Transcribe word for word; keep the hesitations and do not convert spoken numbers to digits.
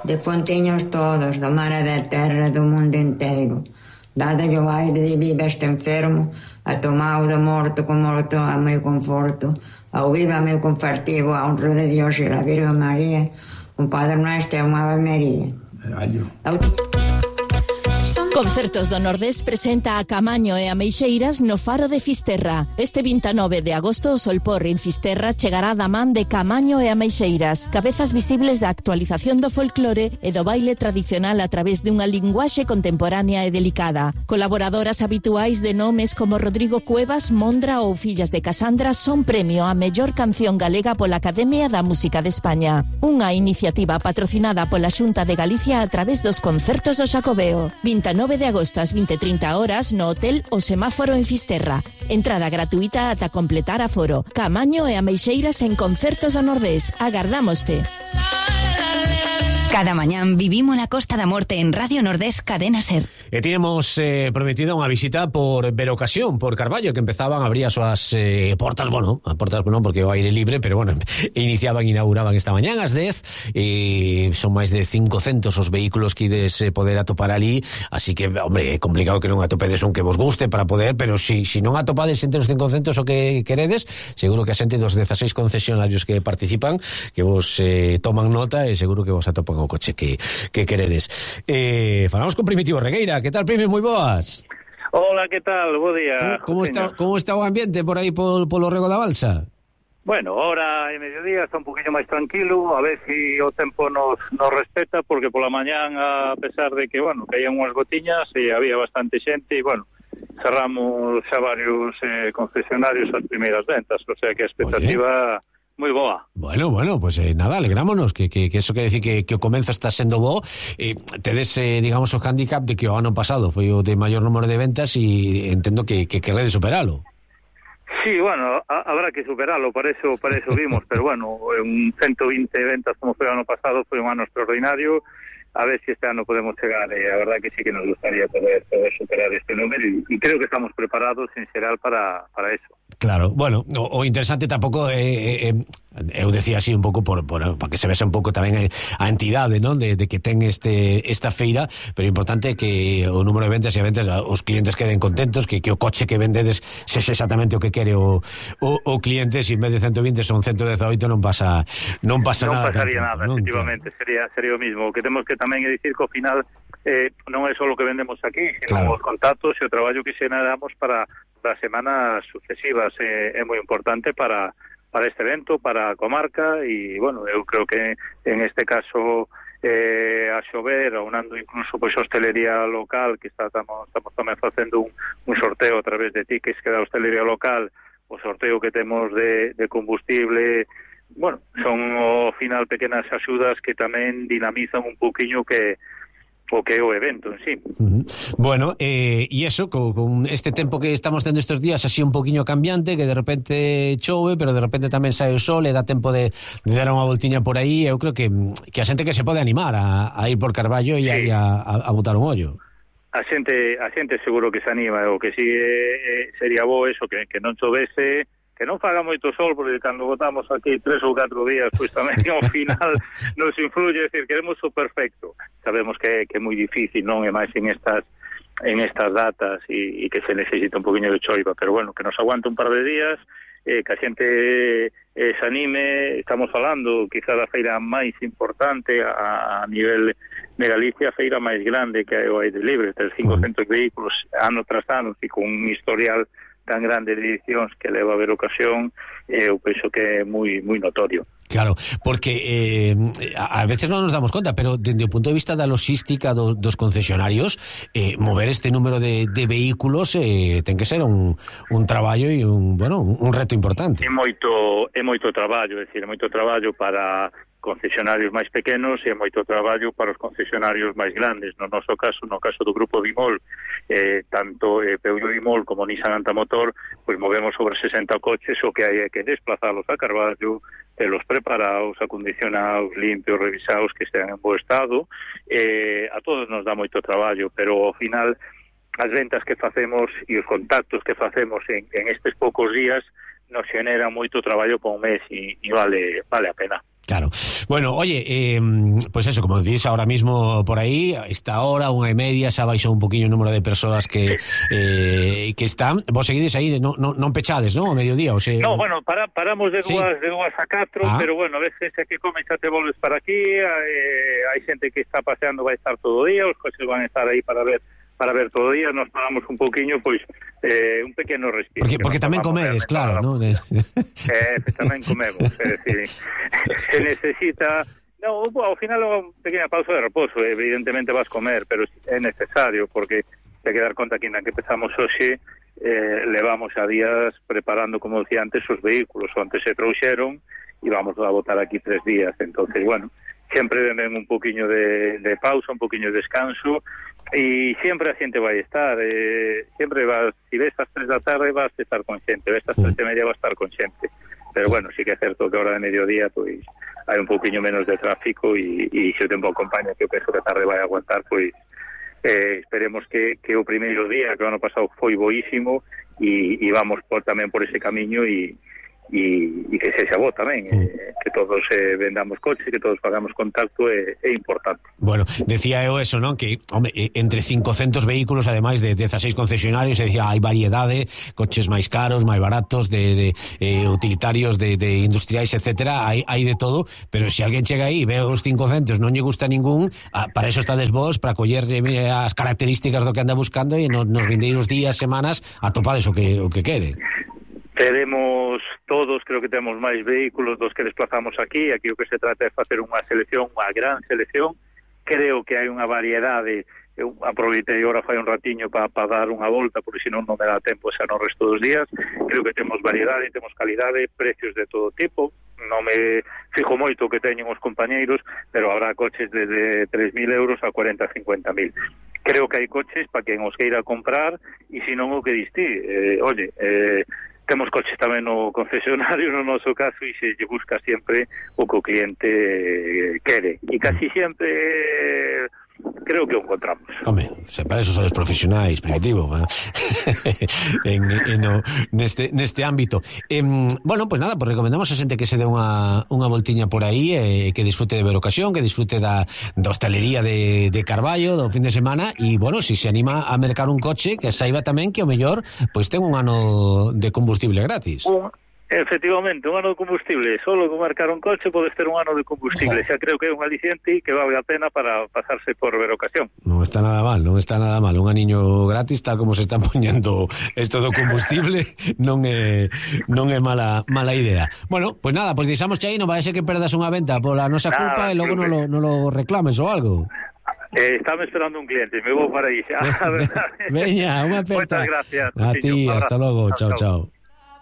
de fontiños todos, do mar e da terra, do mundo inteiro. Dadalle o aire de viva este enfermo, a tomao do morto con morto a meu conforto, ao viva meu confartivo, a honra de Dios e la Virgen María, un Padre Nuestro e unha Ave María. Concertos do Nordés presenta a Camaño e a Meixeiras no Faro de Fisterra. Este vinte e nove de agosto o Solpor en Fisterra chegará da man de Camaño e a Meixeiras, cabezas visibles da actualización do folclore e do baile tradicional a través dunha linguaxe contemporánea e delicada. Colaboradoras habituais de nomes como Rodrigo Cuevas, Mondra ou Fillas de Casandra son premio a mellor canción galega pola Academia da Música de España. Unha iniciativa patrocinada pola Xunta de Galicia a través dos concertos do Xacobeo. vinte e nove de agosto ás vinte e trinta horas no Hotel O Semáforo en Fisterra. Entrada gratuita ata completar aforo. Camaño e a Meixeiras en Concertos do Nordés. Agardámoste. Cada mañán vivimos la Costa da Morte en Radio Nordés Cadena Ser. E tínhamos eh, prometido unha visita por Verocasión, por Carballo, que empezaban a abrir as súas eh, portas, bueno, a portas non porque o aire libre, pero bueno, iniciaban, inauguraban esta mañán ás dez, e son máis de cincocentos os vehículos que ides eh, poder atopar ali, así que, hombre, é complicado que non atopedes un que vos guste para poder, pero si, si non atopades entre os cincocentos o que queredes, seguro que a xente dos dezaseis concesionarios que participan, que vos eh, toman nota, e seguro que vos atopan o coche que, que queredes. Eh, falamos con Primitivo Regueira. Que tal, Primi? Moi boas. Hola, que tal? Bo día. Como está, como está o ambiente por aí pol, polo Rego da Balsa? Bueno, ahora e mediodía está un poquinho máis tranquilo, a ver si o tempo nos, nos respeta, porque pola mañán, a pesar de que, bueno, caían unhas gotiñas e había bastante xente, e, bueno, cerramos xa varios eh, concesionarios as primeiras ventas, o sea que a expectativa... Oye. Moi boa. Bueno, bueno, pues eh, nada, alegrámonos que, que, que eso quere decir que, que o comezo está sendo bo. Eh, tedes, eh, digamos, o handicap de que o ano pasado foi o de maior número de ventas e entendo que, que querede superalo. Sí, bueno, a, habrá que superalo, para eso, para eso vimos, pero bueno, un ciento veinte ventas como foi o ano pasado foi un ano extraordinario. A ver si este ano podemos chegar, e eh, a verdad que sí que nos gustaría poder, poder superar este número, e, e creo que estamos preparados en xeral para, para eso. Claro, bueno, o, o interesante tampouco é, eh, eh, eu decía así un pouco por, por para que se vese un pouco tamén a entidade, non, de, de que ten este esta feira, pero o importante é que o número de ventas e ventas, os clientes queden contentos, que, que o coche que vendedes sexa exactamente o que quere o, o, o cliente, se si en vez de ciento veinte son ciento dezaoito non pasa non pasa non nada. Non pasaría tampoco, nada, non? efectivamente, sería sería o mismo. O que temos que tamén é dicir que ao final eh, non é só o que vendemos aquí, sino claro. Os contactos e o traballo que xeneramos para para semanas sucesivas é, é moi importante para, para este evento, para a comarca, e, bueno, eu creo que en este caso eh, a xover, aunando incluso pois hostelería local, que está, estamos, estamos tamén facendo un, un sorteo a través de tickets que dá a hostelería local, o sorteo que temos de, de combustible, bueno, son ao final pequenas axudas que tamén dinamizan un poquinho que o que é o evento en sí. Uh-huh. Bueno, e eh, eso, con, con este tempo que estamos tendo estes días así un poquinho cambiante, que de repente chove, pero de repente tamén sae o sol e dá tempo de, de dar unha voltiña por aí, eu creo que, que a xente que se pode animar a, a ir por Carballo e sí. a, a, a botar un ollo. A xente, a xente seguro que se anima, o que si eh, sería bo eso, que, que non chovese, que non faga moito sol, porque cando botamos aquí tres ou catro días, pois tamén ao final nos influye, é dicir, queremos o perfecto. Sabemos que, que é moi difícil, non? E máis en estas en estas datas e, e que se necesita un poquinho de choiva, pero bueno, que nos aguante un par de días, eh, que a xente eh, se anime. Estamos falando quizá da feira máis importante a, a nivel de Galicia, a feira máis grande que hai o aire libre, tres mil cincocentos vehículos ano tras ano, e con un historial tan grande de edicións que leva a ver ocasión, eh, eu penso que é moi moi notorio. Claro, porque eh, a veces non nos damos conta, pero dende o punto de vista da logística do, dos concesionarios, eh, mover este número de, de vehículos eh, ten que ser un, un traballo e un, bueno, un reto importante. É moito, é moito traballo, é dicir, é moito traballo para concesionarios máis pequenos e moito traballo para os concesionarios máis grandes. No noso caso, no caso do grupo Bimol, eh, tanto eh, Peugeot Bimol como Nissan Antamotor, pois movemos sobre sesenta coches, o que hai é que desplazalos a Carballo, telos preparados, acondicionados, limpios, revisados, que estean en bo estado. Eh, a todos nos dá moito traballo, pero ao final as ventas que facemos e os contactos que facemos en, en estes poucos días nos xenera moito traballo por un mes e, e vale, vale a pena. Claro. Bueno, oye, eh, pues eso, como dices ahora mismo por aí, esta hora, unha e media, xa baixou un poquinho o número de persoas que eh, que están. Vos seguides aí, non, non, non pechades, non? O mediodía, o sea... No, bueno, para, paramos de dúas, sí. de dúas a catro, ah. pero bueno, a veces é que comes xa te volves para aquí, eh, hai xente que está paseando, vai estar todo o día, os coches van a estar aí para ver para ver todo o día, nos paramos un poquinho, pois, eh, un pequeno respiro. Porque, porque tamén comedes, claro, non? Eh, tamén comemos, é dicir, se necesita... No, ao final unha pequena pausa de reposo, evidentemente vas comer, pero é necesario, porque hai que dar conta que na que empezamos hoxe, eh, levamos a días preparando, como decía antes, os vehículos, antes se trouxeron, e vamos a botar aquí tres días, entonces, bueno, sempre den un poquinho de, de pausa, un poquinho de descanso, e sempre a xente vai estar, eh, sempre vas, si ves as tres da tarde vas a estar con xente, ves as tres e media vas a estar con xente, pero bueno, sí que é certo que a hora de mediodía pois hai un pouquiño menos de tráfico e, e se o tempo acompaña, que eu penso que a tarde vai aguantar, pois eh, esperemos que, que o primeiro día, que o ano pasado foi boísimo, e, e vamos por, tamén por ese camiño e e, e que sexa bo tamén, eh, que todos eh, vendamos coches, que todos pagamos contacto é, é importante. Bueno, decía eu eso, non? Que, home, entre cincocentos vehículos, ademais de dezasseis concesionarios, se decía, hai variedade, coches máis caros, máis baratos, de, de eh, utilitarios, de, de industriais, etcétera, hai, hai de todo, pero se alguén chega aí e ve os cincocentos, non lle gusta ningún, ah, para eso estades vos, para coller eh, as características do que anda buscando e nos, nos vindeiros días, semanas, atopades o que, o que quere. Teremos todos, creo que temos máis vehículos dos que desplazamos aquí. Aquí o que se trata é facer unha selección, unha gran selección. Creo que hai unha variedade. Eu aproveitei agora fai un ratiño para pa dar unha volta, porque senón non me dá tempo xa no resto dos días. Creo que temos variedade, temos calidade, precios de todo tipo. Non me fijo moito que teñen os compañeiros, pero habrá coches desde tres mil euros a cuarenta, cincuenta mil. Creo que hai coches para quen os queira comprar, e se non o que distí. Eh, oye, eh, temos coches tamén no concesionario, no noso caso, e se lle busca sempre o que o cliente quere. E casi sempre eh, creo que o encontramos. Home, se para eso sodes profesionais, primitivo, en, en no, neste, neste ámbito. Eh, bueno, pues nada, pues recomendamos a xente que se dé unha, unha voltiña por aí, eh, que disfrute de ver ocasión, que disfrute da, da hostelería de, de Carballo, do fin de semana, e, bueno, si se anima a mercar un coche, que saiba tamén que o mellor, pois pues, ten un ano de combustible gratis. Un... Efectivamente, un ano de combustible. Solo con marcar un coche podes ter un ano de combustible. Xa creo que é un aliciente que vale a pena para pasarse por ver ocasión. Non está nada mal, non está nada mal. Un aniño gratis, tal como se está poñendo esto do combustible, non é non é mala mala idea. Bueno, pues nada, pues deixamos aí, non vai ser que perdas unha venta pola nosa nada, culpa e logo non lo, no lo reclames ou algo. Eh, estaba esperando un cliente, me vou para aí xa. Veña, unha aperta. Moitas gracias. A ti, hasta logo, chao, chao.